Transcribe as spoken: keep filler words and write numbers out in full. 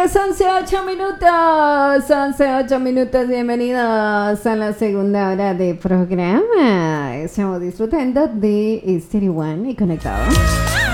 las once ocho minutos, once ocho minutos, bienvenidos a la segunda hora de programa. Estamos disfrutando de Stereo One y conectados